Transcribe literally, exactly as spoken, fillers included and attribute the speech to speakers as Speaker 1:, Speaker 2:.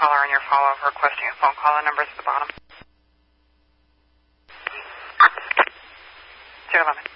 Speaker 1: caller on your follow-up requesting a phone call. The number's at the bottom. two eleven.